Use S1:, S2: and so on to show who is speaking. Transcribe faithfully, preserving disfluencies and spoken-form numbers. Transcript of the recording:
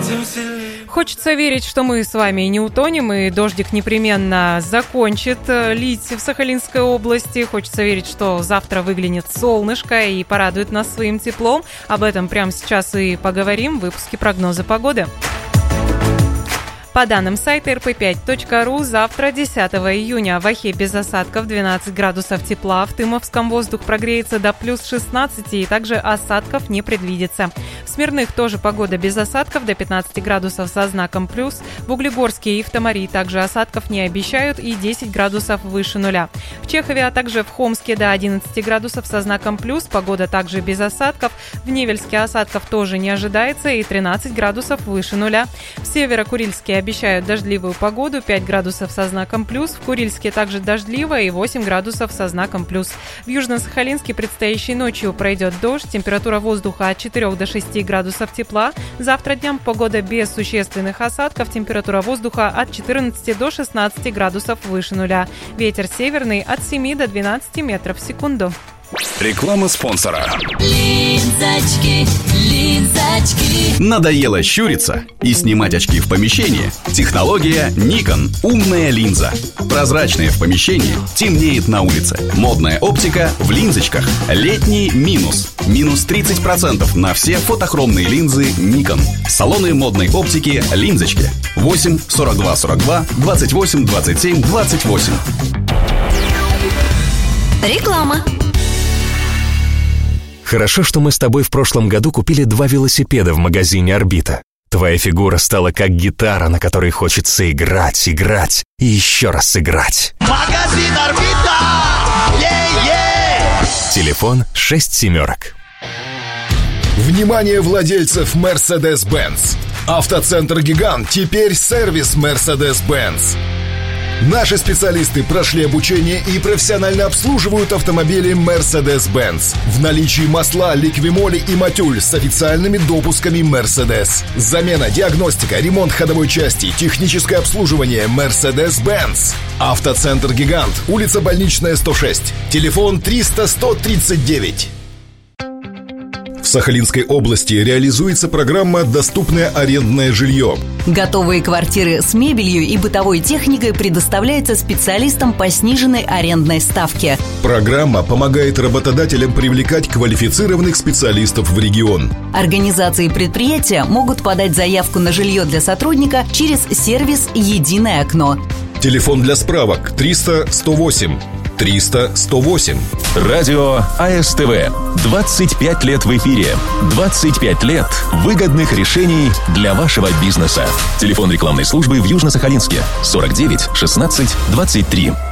S1: Хочется верить, что мы с вами не утонем, и дождик непременно закончит лить в Сахалинской области. Хочется верить, что завтра выглянет солнышко и порадует нас своим теплом. Об этом прямо сейчас и поговорим в выпуске прогноза погоды. По данным сайта эр пэ пять точка ру, завтра, десятого июня, в Ахе без осадков, двенадцать градусов тепла, в Тымовском воздух прогреется до плюс шестнадцати, и также осадков не предвидится. В Смирных тоже погода без осадков, до пятнадцати градусов со знаком плюс. В Углегорске и в Тамари также осадков не обещают, и десять градусов выше нуля. В Чехове, а также в Хомске до одиннадцати градусов со знаком плюс, погода также без осадков. В Невельске осадков тоже не ожидается, и тринадцать градусов выше нуля. В Северо-Курильске обещают дождливую погоду, пять градусов со знаком плюс. В Курильске также дождливо и восемь градусов со знаком плюс. В Южно-Сахалинске предстоящей ночью пройдет дождь, температура воздуха от четырёх до шести градусов тепла. Завтра днем погода без существенных осадков, температура воздуха от четырнадцати до шестнадцати градусов выше нуля. Ветер северный от семи до двенадцати метров в секунду.
S2: Реклама спонсора.
S3: Линзочки, линзочки.
S2: Надоело щуриться и снимать очки в помещении? Технология Nikon. Умная линза. Прозрачная в помещении, темнеет на улице. Модная оптика в линзочках. Летний минус. Минус тридцать процентов на все фотохромные линзы Nikon. Салоны модной оптики «Линзочки». восемь сорок два сорок два двадцать восемь двадцать семь двадцать восемь.
S3: Реклама.
S4: Хорошо, что мы с тобой в прошлом году купили два велосипеда в магазине «Орбита». Твоя фигура стала как гитара, на которой хочется играть, играть и еще раз играть.
S5: Магазин «Орбита». Е-е!
S4: Телефон шесть семерок.
S6: Внимание владельцев Mercedes-Benz! Автоцентр «Гигант» теперь сервис Mercedes-Benz. Наши специалисты прошли обучение и профессионально обслуживают автомобили Mercedes-Benz. В наличии масла, ликвимоли и матюль с официальными допусками Mercedes. Замена, диагностика, ремонт ходовой части, техническое обслуживание Mercedes-Benz. Автоцентр «Гигант», улица Больничная, сто шесть. Телефон триста сто тридцать девять. В Сахалинской области реализуется программа «Доступное арендное жилье».
S7: Готовые квартиры с мебелью и бытовой техникой предоставляются специалистам по сниженной арендной ставке.
S6: Программа помогает работодателям привлекать квалифицированных специалистов в регион.
S7: Организации и предприятия могут подать заявку на жилье для сотрудника через сервис «Единое окно».
S6: Телефон для справок триста сто восемь. триста сто восемь.
S4: Радио а эс тэ вэ. двадцать пять лет в эфире. двадцать пять лет выгодных решений для вашего бизнеса. Телефон рекламной службы в Южно-Сахалинске сорок девять шестнадцать двадцать три.